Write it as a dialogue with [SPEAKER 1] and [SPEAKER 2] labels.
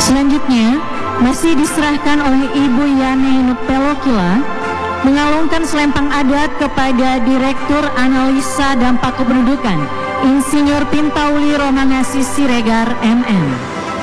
[SPEAKER 1] Selanjutnya, masih diserahkan oleh Ibu Yani Nupelokila mengalungkan selempang adat kepada Direktur Analisa Dampak Kependudukan, Insinyur Pintauli Romanasi Siregar, MM.